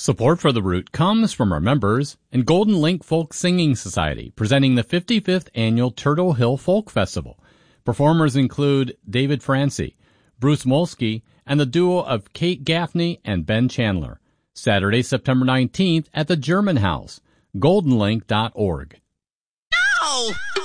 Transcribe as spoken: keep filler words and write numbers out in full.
Support for The Root comes from our members and Golden Link Folk Singing Society, presenting the fifty-fifth Annual Turtle Hill Folk Festival. Performers include David Francie, Bruce Molsky, and the duo of Kate Gaffney and Ben Chandler. Saturday, September nineteenth at the German House, golden link dot org. Ow!